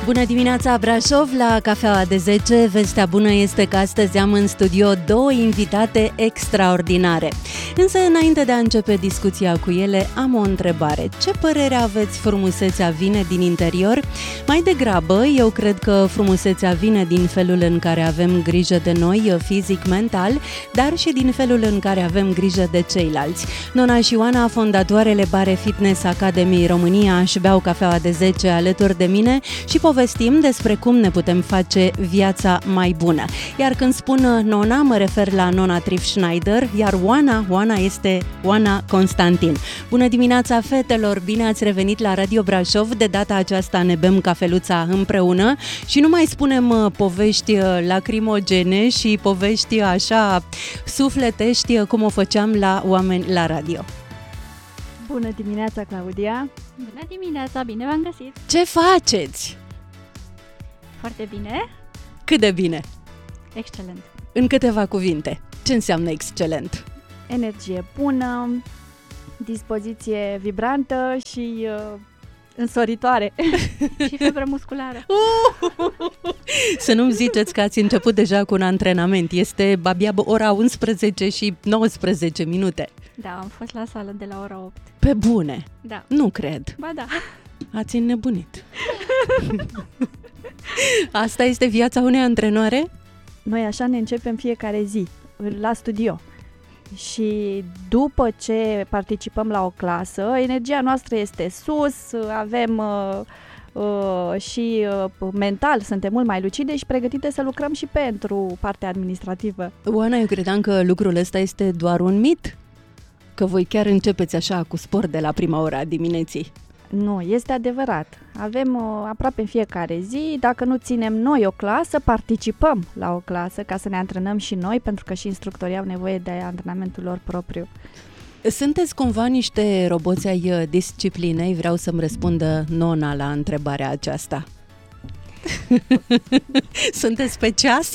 Bună dimineața, Brașov, la Cafeaua de 10. Vestea bună este că astăzi am în studio două invitate extraordinare. Însă, înainte de a începe discuția cu ele, am o întrebare. Ce părere aveți, frumusețea vine din interior? Mai degrabă, eu cred că frumusețea vine din felul în care avem grijă de noi, fizic, mental, dar și din felul în care avem grijă de ceilalți. Nona și Oana, fondatoarele Bare Fitness Academy România, își beau cafeaua de 10 alături de mine și povestim despre cum ne putem face viața mai bună. Iar când spun Nona, mă refer la Nona Trif Schneider, iar Oana este Oana Constantin. Bună dimineața, fetelor! Bine ați revenit la Radio Brașov. De data aceasta ne bem cafeluța împreună și nu mai spunem povești lacrimogene și povești așa sufletești cum o făceam la Oameni la Radio. Bună dimineața, Claudia! Bună dimineața, bine v-am găsit! Ce faceți? Foarte bine. Cât de bine? Excelent. În câteva cuvinte, ce înseamnă excelent? Energie bună, dispoziție vibrantă și însoritoare. Și febră musculară. Să nu-mi ziceți că ați început deja cu un antrenament. Este abia ora 11 și 19 minute. Da, am fost la sală de la ora 8. Pe bune? Da. Nu cred. Ba da. Ați înnebunit. Asta este viața unei antrenoare? Noi așa ne începem fiecare zi, la studio. Și după ce participăm la o clasă, energia noastră este sus, avem și mental, suntem mult mai lucide și pregătite să lucrăm și pentru partea administrativă. Oana, eu credeam că lucrul ăsta este doar un mit? Că voi chiar începeți așa cu sport de la prima ora a dimineții. Nu, este adevărat. Avem aproape în fiecare zi, dacă nu ținem noi o clasă, participăm la o clasă ca să ne antrenăm și noi, pentru că și instructorii au nevoie de antrenamentul lor propriu. Sunteți cumva niște roboți ai disciplinei? Vreau să-mi răspundă Nona la întrebarea aceasta. Sunteți pe ceas?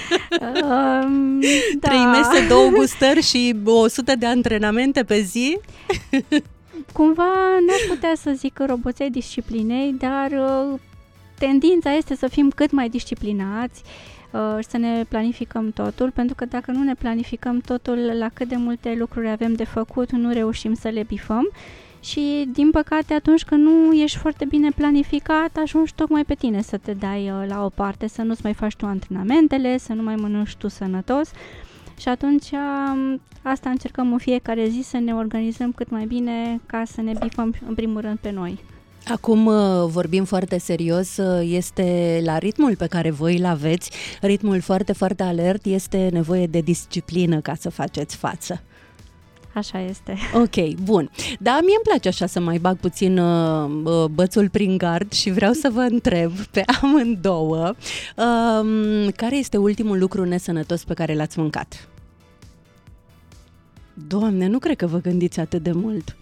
3 mese, 2 gustări și 100 de antrenamente pe zi? Cumva n-aș putea să zic că roboței disciplinei, dar tendința este să fim cât mai disciplinați și să ne planificăm totul, pentru că dacă nu ne planificăm totul, la cât de multe lucruri avem de făcut, nu reușim să le bifăm și, din păcate, atunci când nu ești foarte bine planificat, ajungi tocmai pe tine să te dai la o parte, să nu-ți mai faci tu antrenamentele, să nu mai mănânci tu sănătos. Și atunci asta încercăm în fiecare zi, să ne organizăm cât mai bine ca să ne bifăm în primul rând pe noi. Acum vorbim foarte serios, este la ritmul pe care voi îl aveți, ritmul foarte, foarte alert, este nevoie de disciplină ca să faceți față. Așa este. Ok, bun. Dar mie îmi place așa să mai bag puțin bățul prin gard și vreau să vă întreb pe amândouă care este ultimul lucru nesănătos pe care l-ați mâncat? Doamne, nu cred că vă gândiți atât de mult.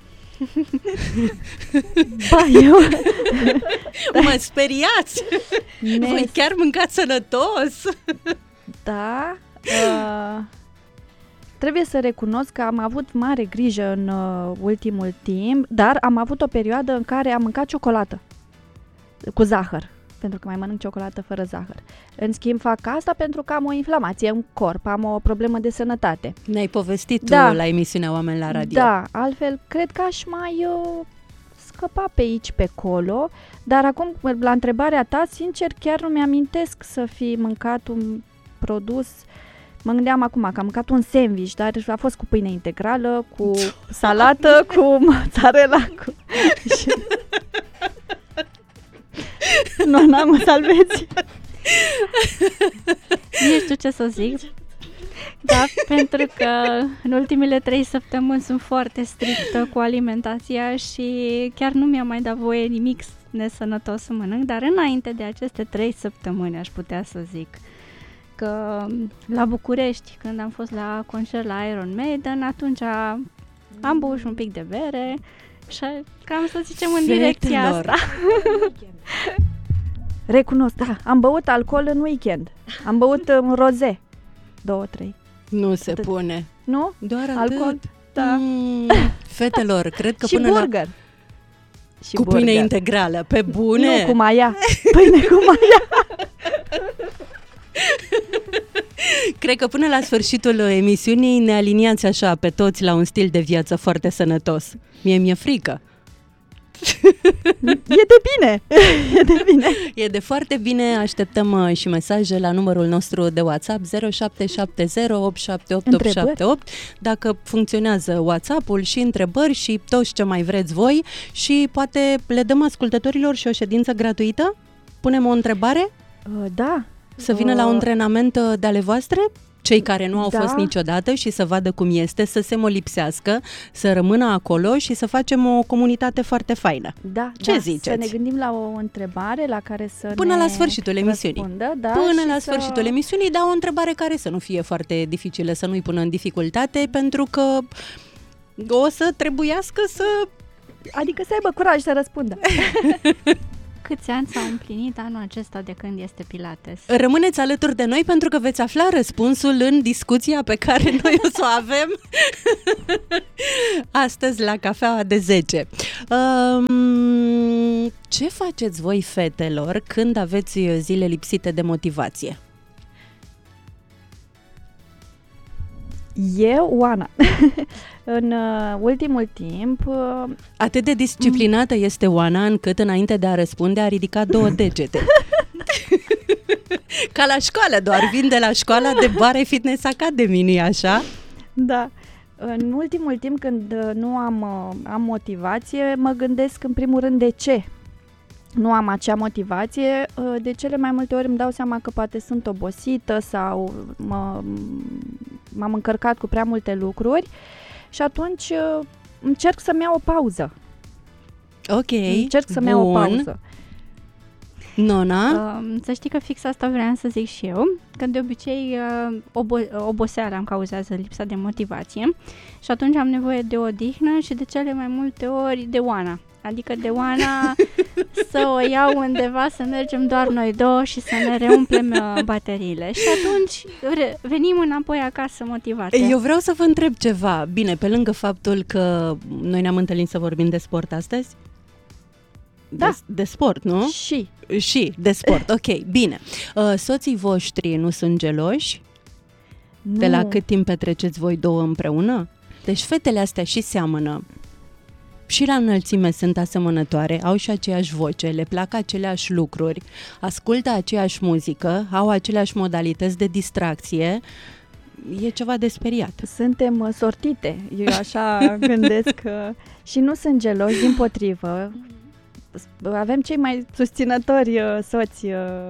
Ba, eu... Mă speriați! Voi chiar mâncați sănătos? Da... Trebuie să recunosc că am avut mare grijă în ultimul timp, dar am avut o perioadă în care am mâncat ciocolată cu zahăr, pentru că mai mănânc ciocolată fără zahăr. În schimb, fac asta pentru că am o inflamație în corp, am o problemă de sănătate. Ne-ai povestit tu la emisiunea Oameni la Radio. Da, altfel cred că aș mai scăpa pe aici, pe acolo, dar acum, la întrebarea ta, sincer, chiar nu mi-amintesc să fi mâncat un produs. Mă gândeam acum că am mâncat un sandwich, dar a fost cu pâine integrală, cu salată, cu mozzarella, cu... Nu, n-am mă salvezi. Nu știu ce să zic, dar pentru că în ultimele 3 săptămâni sunt foarte strictă cu alimentația și chiar nu mi-a mai dat voie nimic nesănătos să mănânc, dar înainte de aceste 3 săptămâni aș putea să zic că la București, când am fost la concert la Iron Maiden, atunci am băut și un pic de bere și cam să zicem în direcția asta. Recunosc, da, am băut alcool în weekend. Am băut un roze. 2-3. Nu se pune. Nu? Doar alcool? Atât? Da. Fetelor, cred că și până burger. și cu burger. pâine integrală, pe bune? Nu, cu maia. Pâine cu maia. Cred că până la sfârșitul emisiunii ne aliniați așa pe toți la un stil de viață foarte sănătos. Mie mi-e frică. E de bine. E de bine. E de foarte bine, așteptăm și mesaje la numărul nostru de WhatsApp 0770 878 dacă funcționează WhatsApp-ul, și întrebări și toți ce mai vreți voi, și poate le dăm ascultătorilor și o ședință gratuită? Punem o întrebare? Da. Să vină la un antrenament de ale voastre? Cei care nu au fost niciodată și să vadă cum este, să se molipsească, să rămână acolo și să facem o comunitate foarte faină. Da, ce ziceți? Să ne gândim la o întrebare la care să până ne la sfârșitul emisiunii. Până la sfârșitul emisiunii, dar o întrebare care să nu fie foarte dificilă, să nu-i pună în dificultate, pentru că o să trebuiască să... Adică să aibă curaj să răspundă. Câți ani s-au împlinit anul acesta de când este Pilates? Rămâneți alături de noi pentru că veți afla răspunsul în discuția pe care noi o să o avem astăzi la Cafeaua de 10. Ce faceți voi, fetelor, când aveți zile lipsite de motivație? Eu, Oana, în ultimul timp... Atât de disciplinată este Oana încât înainte de a răspunde a ridicat 2 degete. Ca la școală, doar vin de la școala de Bare Fitness Academy, nu-i așa? Da. În ultimul timp, când nu am motivație, mă gândesc în primul rând de ce nu am acea motivație. De cele mai multe ori îmi dau seama că poate sunt obosită sau m-am încărcat cu prea multe lucruri și atunci încerc să-mi iau o pauză. Ok, încerc să-mi iau o pauză. Nona? Să știi că fix asta vreau să zic și eu, că de obicei oboseala îmi cauzează lipsa de motivație și atunci am nevoie de odihnă și de cele mai multe ori de Oana. Adică de Oana să o iau undeva, să mergem doar noi două și să ne reumplem bateriile. Și atunci venim înapoi acasă motivate. Eu vreau să vă întreb ceva. Bine, pe lângă faptul că noi ne-am întâlnit să vorbim de sport astăzi? Da. De sport, nu? Și de sport, ok, bine. Soții voștri nu sunt geloși? Nu. De la cât timp petreceți voi două împreună? Deci fetele astea și seamănă, și la înălțime sunt asemănătoare, au și aceeași voce, le plac aceleași lucruri, ascultă aceeași muzică, au aceleași modalități de distracție. E ceva de speriat. Suntem sortite, eu așa gândesc și nu sunt geloși, dimpotrivă. Avem cei mai susținători soți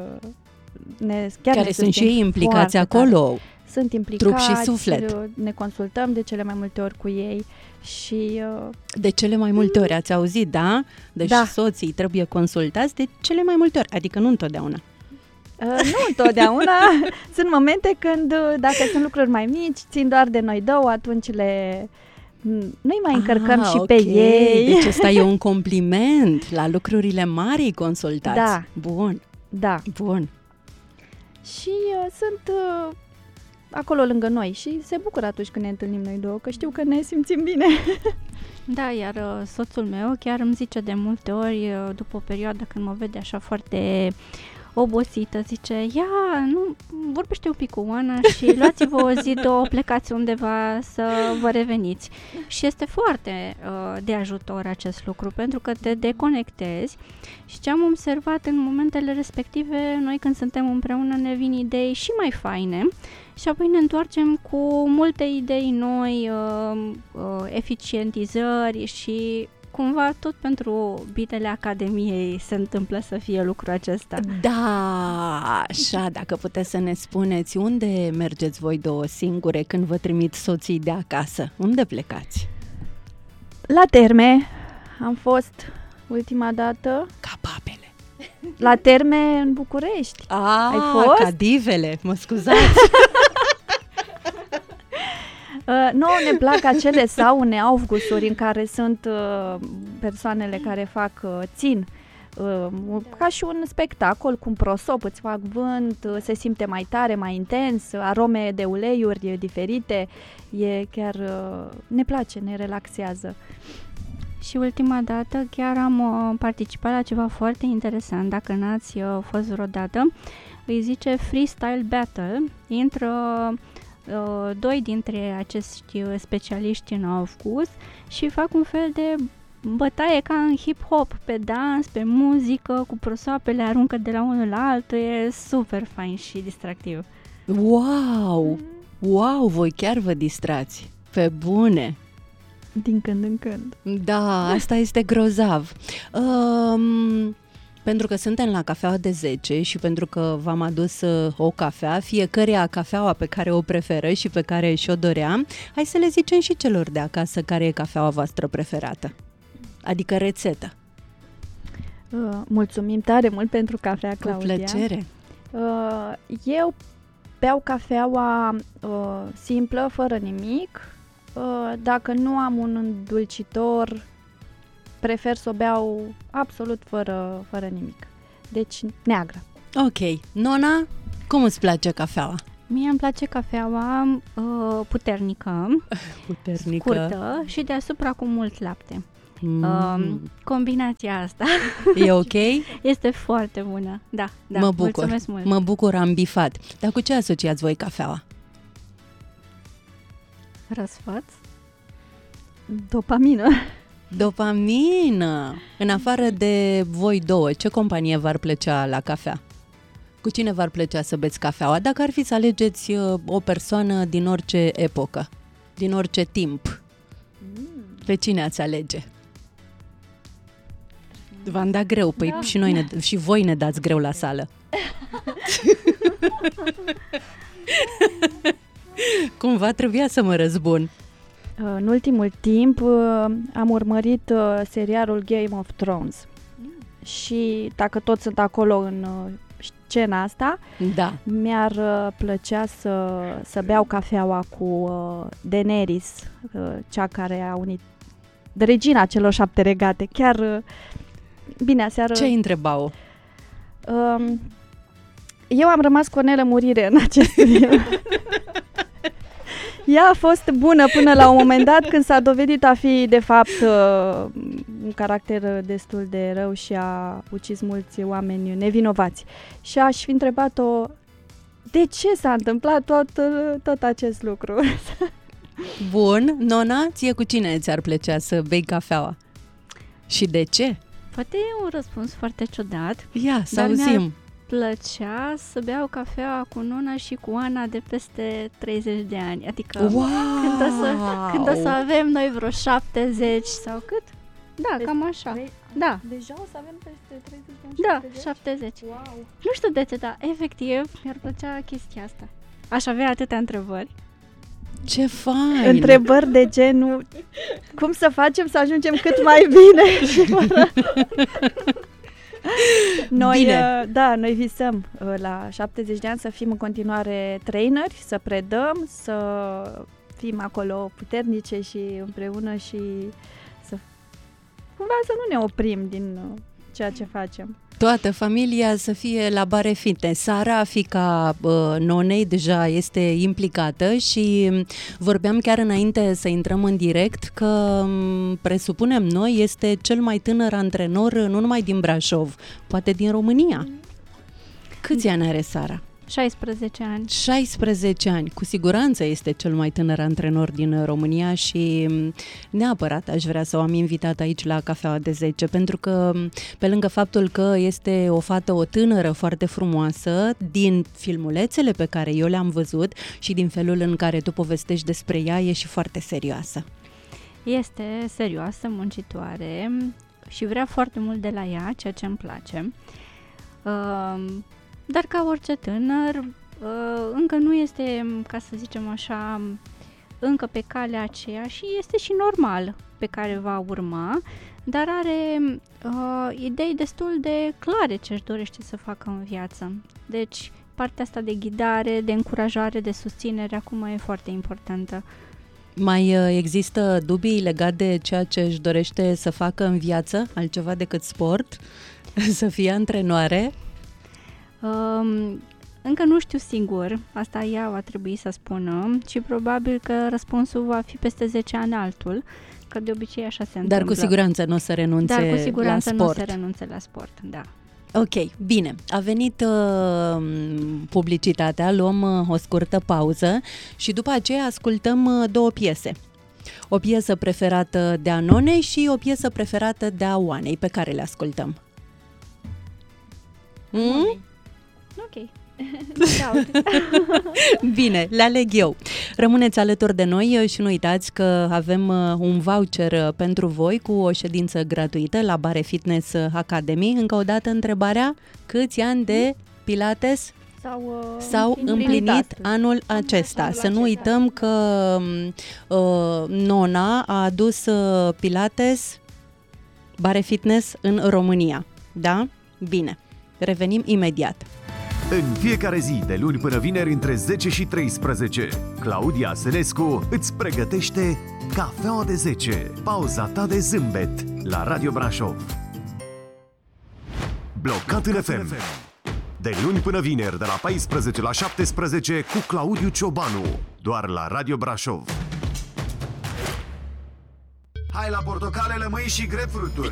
care sunt și ei implicați acolo. Tare. Sunt implicați, trup și suflet. Ne consultăm de cele mai multe ori cu ei și... De cele mai multe ori, ați auzit, da? Deci da. Soții trebuie consultați de cele mai multe ori, adică nu întotdeauna. Nu întotdeauna. Sunt momente când, dacă sunt lucruri mai mici, țin doar de noi două, atunci noi mai încărcăm și pe ei. Deci ăsta e un compliment. La lucrurile mari îi consultați. Da. Bun. Da. Bun. Și sunt acolo lângă noi și se bucură atunci când ne întâlnim noi două, că știu că ne simțim bine. Da, iar soțul meu chiar îmi zice de multe ori, după o perioadă când mă vede așa foarte obosită, zice, ia, nu, vorbește un pic cu Oana și luați-vă o zi, două, plecați undeva să vă reveniți. Și este foarte de ajutor acest lucru, pentru că te deconectezi și ce am observat în momentele respective, noi când suntem împreună ne vin idei și mai faine și apoi ne întoarcem cu multe idei noi, eficientizări și cumva tot pentru binele Academiei se întâmplă să fie lucrul acesta. Da, așa, dacă puteți să ne spuneți, unde mergeți voi două singure când vă trimit soții de acasă? Unde plecați? La Terme am fost ultima dată. Ca papele. La Terme în București. Ai fost? Ca divele, mă scuzați. Nouă ne plac acele saune Aufgussuri în care sunt persoanele care țin ca și un spectacol cu un prosop, îți fac vânt, se simte mai tare, mai intens, arome de uleiuri diferite, e chiar, ne place, ne relaxează. și ultima dată chiar am participat la ceva foarte interesant. Dacă n-ați fost vreodată, îi zice Freestyle Battle. Intră doi dintre acești specialiști în aufgus și fac un fel de bătaie ca în hip-hop, pe dans, pe muzică, cu prosoapele, aruncă de la unul la altul, e super fain și distractiv. Wow! Wow, voi chiar vă distrați! Pe bune! Din când în când. Da, asta este grozav. Pentru că suntem la Cafeaua de 10 și pentru că v-am adus o cafea, fiecăreia cafeaua pe care o preferă și pe care și-o dorea, hai să le zicem și celor de acasă care e cafeaua voastră preferată. Adică rețetă. Mulțumim tare mult pentru cafea, Claudia. Cu plăcere. Eu beau cafeaua simplă, fără nimic. Dacă nu am un îndulcitor, prefer să o beau absolut fără nimic. Deci neagră. Ok. Nona, cum îți place cafeaua? Mie îmi place cafeaua puternică, scurtă și deasupra cu mult lapte. Combinația asta e ok? Este foarte bună. Da, mă bucur. Mulțumesc mult. Mă bucur, am bifat. Dar cu ce asociați voi cafeaua? Răsfăț? Dopamină. Dopamină! În afară de voi două, ce companie v-ar plăcea la cafea? Cu cine v-ar plăcea să beți cafeaua? Dacă ar fi să alegeți o persoană din orice epocă, din orice timp, pe cine ați alege? V-am dat greu, păi da. Și voi ne dați greu la sală. Cumva trebuia să mă răzbun. În ultimul timp am urmărit serialul Game of Thrones și dacă toți sunt acolo în scena asta, da. Mi-ar plăcea să beau cafeaua cu Daenerys, cea care a unit regina celor 7 regate. Chiar bine, aseară... Ce-ai întrebau? Eu am rămas cu o nelămurire în acest film. Ea a fost bună până la un moment dat când s-a dovedit a fi, de fapt, un caracter destul de rău și a ucis mulți oameni nevinovați. Și aș fi întrebat-o de ce s-a întâmplat tot acest lucru. Bun, Nona, ție cu cine ți-ar plăcea să bei cafeaua? Și de ce? Poate e un răspuns foarte ciudat. Ia, să auzim. Plăcea să beau cafea cu Nona și cu Ana de peste 30 de ani. Adică wow! când o să avem noi vreo 70 sau cât? Da, cam așa. Da. Deja o să avem peste 30 de ani? Da, 70. Wow. Nu știu de ce, dar efectiv mi-ar plăcea chestia asta. Aș avea atâtea întrebări. Ce fain! Întrebări de genul cum să facem să ajungem cât mai bine? Noi visăm la 70 de ani să fim în continuare traineri, să predăm, să fim acolo puternice și împreună și să cumva să nu ne oprim din ceea ce facem. Toată familia să fie la bare fitness. Sara, fiica Nonei, deja este implicată și vorbeam chiar înainte să intrăm în direct că presupunem noi este cel mai tânăr antrenor nu numai din Brașov, poate din România. Câți ani are Sara? 16 ani. 16 ani. Cu siguranță este cel mai tânăr antrenor din România și neapărat aș vrea să o am invitat aici la Cafeaua de 10, pentru că pe lângă faptul că este o fată, o tânără foarte frumoasă, din filmulețele pe care eu le-am văzut și din felul în care tu povestești despre ea, e și foarte serioasă. Este serioasă, muncitoare și vrea foarte mult de la ea, ceea ce îmi place. Dar ca orice tânăr, încă nu este, ca să zicem așa, încă pe calea aceea și este și normal pe care va urma, dar are idei destul de clare ce își dorește să facă în viață. Deci partea asta de ghidare, de încurajare, de susținere acum e foarte importantă. Mai există dubii legate de ceea ce își dorește să facă în viață, altceva decât sport, să fie antrenoare? Încă nu știu sigur, asta ea va trebui să spună și probabil că răspunsul va fi peste 10 ani altul, că de obicei așa se întâmplă. Dar cu siguranță nu o să renunțe la sport. Dar cu siguranță nu o să renunțe la sport, da. Ok, bine. A venit publicitatea, luăm o scurtă pauză și după aceea ascultăm două piese. O piesă preferată de Anone și o piesă preferată de Oanei, pe care le ascultăm. Ok. Bine, le aleg eu. Rămâneți alături de noi și nu uitați că avem un voucher pentru voi cu o ședință gratuită la Bare Fitness Academy. Încă o dată întrebarea, câți ani de Pilates s-au împlinit anul acesta? Să nu uităm că Nona a adus Pilates, Bare Fitness în România. Da? Bine, revenim imediat. În fiecare zi, de luni până vineri, între 10 și 13, Claudia Sănescu îți pregătește Cafeaua de 10, pauza ta de zâmbet, la Radio Brașov. Blocat în FM. De luni până vineri, de la 14 la 17, cu Claudiu Ciobanu, doar la Radio Brașov. Hai la portocale, lămâi și grapefruituri.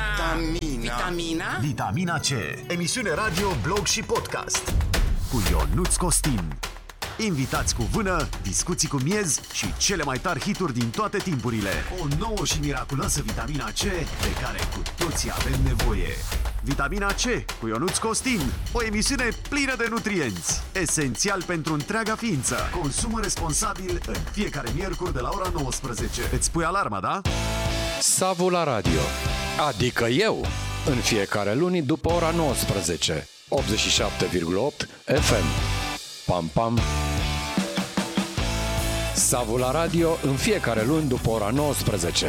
Vitamina C. Emisiune radio, blog și podcast cu Ionuț Costin. Invitați cu vână, discuții cu miez și cele mai tari hituri din toate timpurile. O nouă și miraculoasă vitamina C de care cu toții avem nevoie. Vitamina C cu Ionuț Costin. O emisiune plină de nutrienți, esențial pentru întreaga ființă. Consumă responsabil în fiecare miercuri de la ora 19. Îți pui alarma, da? Savu la radio, adică eu, în fiecare luni după ora 19, 87,8 FM. Pam, pam. Savu la radio, în fiecare luni după ora 19.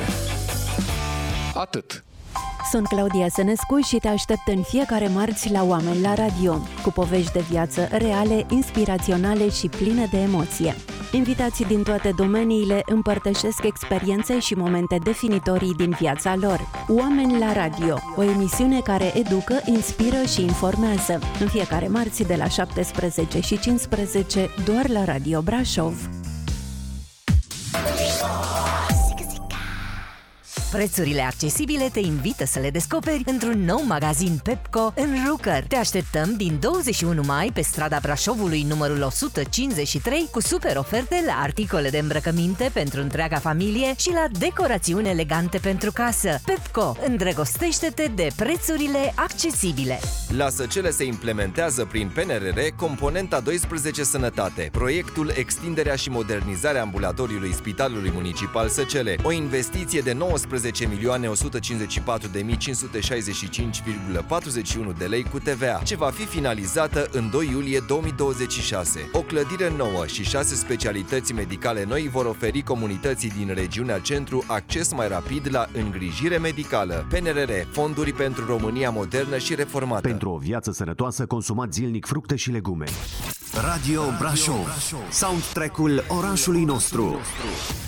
Atât. Sunt Claudia Sănescu și te aștept în fiecare marți la Oameni la Radio, cu povești de viață reale, inspiraționale și pline de emoție. Invitații din toate domeniile împărtășesc experiențe și momente definitorii din viața lor. Oameni la Radio, o emisiune care educă, inspiră și informează. În fiecare marți de la 17 și 15, doar la Radio Brașov. Prețurile accesibile te invită să le descoperi într-un nou magazin Pepco în Rucăr. Te așteptăm din 21 mai pe strada Brașovului numărul 153 cu super oferte la articole de îmbrăcăminte pentru întreaga familie și la decorațiuni elegante pentru casă. Pepco, îndrăgostește-te de prețurile accesibile. La Săcele se implementează prin PNRR componenta 12 Sănătate, proiectul Extinderea și modernizarea ambulatoriului Spitalului Municipal Săcele, o investiție de 19.154.565,41 de lei cu TVA, ce va fi finalizată în 2 iulie 2026. O clădire nouă și 6 specialități medicale noi vor oferi comunității din regiunea Centru acces mai rapid la îngrijire medicală. PNRR, fonduri pentru România modernă și reformată. Pentru o viață sănătoasă, consumați zilnic fructe și legume. Radio Brașov, soundtrack-ul orașului nostru.